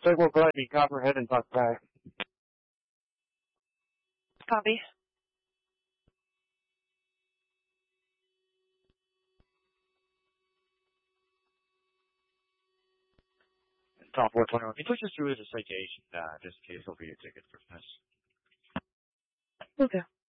Take one flight, be Copperhead and talk back. Copy. Top 421. Can you push us through as a citation, just in case over your ticket for this? Okay.